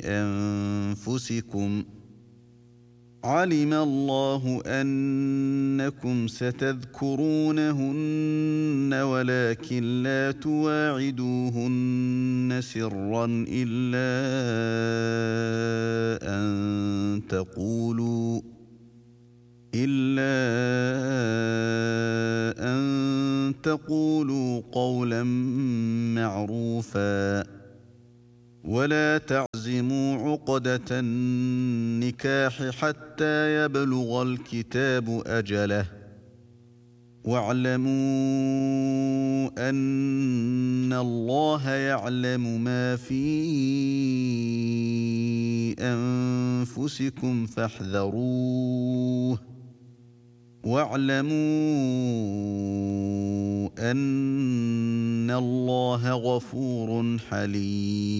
أنفسكم علم الله أنكم ستذكرونهن ولكن لا تواعدوهن سرا إلا أن تقولوا قولا معروفا ولا تعزموا عقدة النكاح حتى يبلغ الكتاب أجله واعلموا أن الله يعلم ما في أنفسكم فاحذروه واعلموا أن الله غفور حليم.